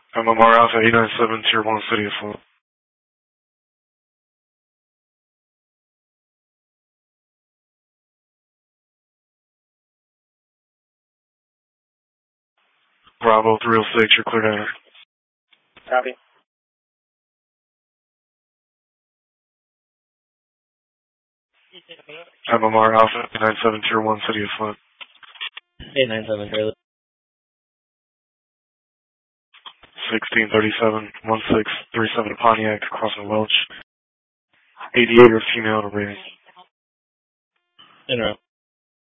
MMR Alpha 897, Tier 1, City of Flint. Bravo 306, you're clear to enter. Copy. MMR Alpha 897, Tier 1, City of Flint. 897, trailer. 1637, 1637 Pontiac, crossing Welch. 88 or female to rating. In route.